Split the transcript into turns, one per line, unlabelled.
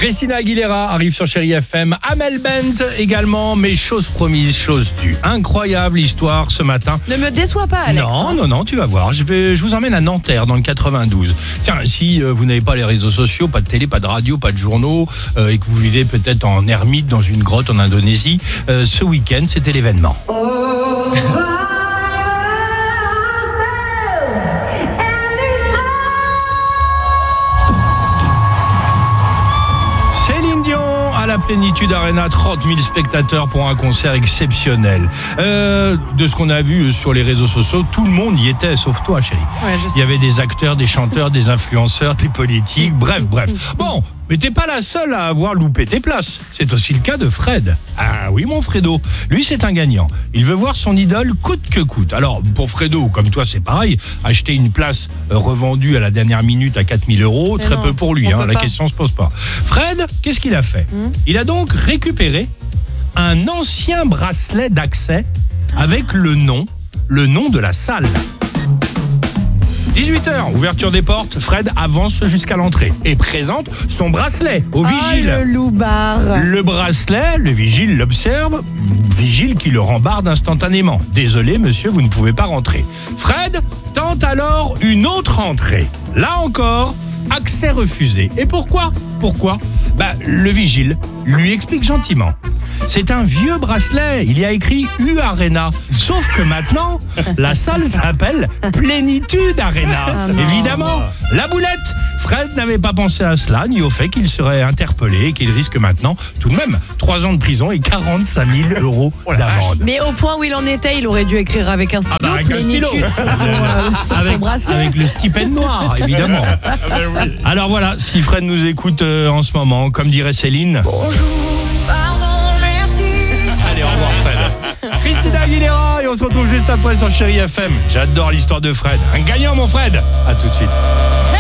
Christina Aguilera arrive sur Chérie FM. Amel Bent également, mais chose promise, chose due. Incroyable histoire ce matin.
Ne me déçois pas, Alex.
Non, tu vas voir. Je vous emmène à Nanterre, dans le 92. Tiens, si vous n'avez pas les réseaux sociaux, pas de télé, pas de radio, pas de journaux, et que vous vivez peut-être en ermite dans une grotte en Indonésie, ce week-end, c'était l'événement. Céline Dion à la Plénitude Arena, 30 000 spectateurs pour un concert exceptionnel. De ce qu'on a vu sur les réseaux sociaux, tout le monde y était, sauf toi, chérie.
Ouais, je sais.
Il y avait des acteurs, des chanteurs, des influenceurs, des politiques, bref. Bon, mais t'es pas la seule à avoir loupé tes places. C'est aussi le cas de Fred. Ah oui, mon Fredo. Lui, c'est un gagnant. Il veut voir son idole coûte que coûte. Alors, pour Fredo, comme toi, c'est pareil. Acheter une place revendue à la dernière minute à 4 000 €,
Mais
très
non,
peu pour lui.
on peut
La
pas.
question se pose pas. Fred, qu'est-ce qu'il a fait ? Il a donc récupéré un ancien bracelet d'accès avec le nom de la salle. 18h, ouverture des portes, Fred avance jusqu'à l'entrée et présente son bracelet au vigile.
Oh, le loupard.
Le bracelet, le vigile l'observe, vigile qui le rembarde instantanément. Désolé monsieur, vous ne pouvez pas rentrer. Fred tente alors une autre entrée. Là encore, accès refusé. Et pourquoi ? Le vigile lui explique gentiment. C'est un vieux bracelet, il y a écrit U Arena. Sauf que maintenant, la salle s'appelle Plénitude Arena. Évidemment, la boulette. Fred n'avait pas pensé à cela, ni au fait qu'il serait interpellé et qu'il risque maintenant tout de même 3 ans de prison et 45 000 € d'amende.
Mais au point où il en était, il aurait dû écrire avec un stylo
Avec un stylo.
Plénitude sur son bracelet.
Avec le stipend noir, évidemment. Alors voilà, si Fred nous écoute en ce moment, comme dirait Céline.
Bonjour, pardon, merci.
Allez, au revoir Fred. Christina Aguilera et on se retrouve juste après sur Chérie FM. J'adore l'histoire de Fred. Un gagnant mon Fred. À tout de suite.